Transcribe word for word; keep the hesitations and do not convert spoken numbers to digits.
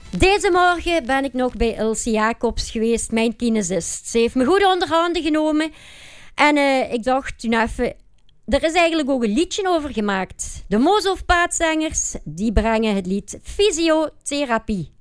Deze morgen ben ik nog bij Ilse Jacobs geweest, mijn kinesist. Ze heeft me goed onder handen genomen. En uh, ik dacht toen even... Er is eigenlijk ook een liedje over gemaakt. De Mozofpaatzangers, die brengen het lied Fysiotherapie.